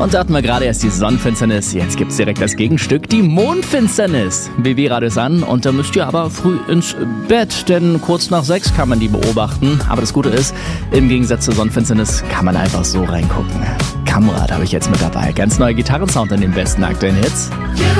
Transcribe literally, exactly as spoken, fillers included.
Und da hatten wir gerade erst die Sonnenfinsternis. Jetzt gibt's direkt das Gegenstück, die Mondfinsternis. B W-Radio ist an und da müsst ihr aber früh ins Bett, denn kurz nach sechs kann man die beobachten. Aber das Gute ist, im Gegensatz zur Sonnenfinsternis kann man einfach so reingucken. Kamrad habe ich jetzt mit dabei. Ganz neuer Gitarrensound in den besten aktuellen Hits.